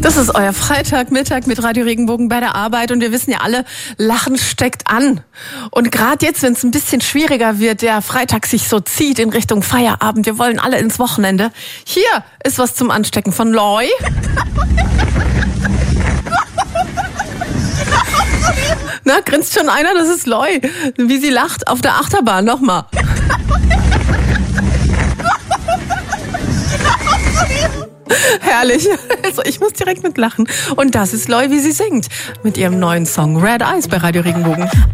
Das ist euer Freitagmittag mit Radio Regenbogen bei der Arbeit und wir wissen ja alle, Lachen steckt an. Und gerade jetzt, wenn es ein bisschen schwieriger wird, der Freitag sich so zieht in Richtung Feierabend, wir wollen alle ins Wochenende. Hier ist was zum Anstecken von Loi. Na, grinst schon einer? Das ist Loi. Wie sie lacht auf der Achterbahn. Nochmal. Herrlich. Also ich muss direkt mitlachen. Und das ist Loi, wie sie singt. Mit ihrem neuen Song Red Eyes bei Radio Regenbogen.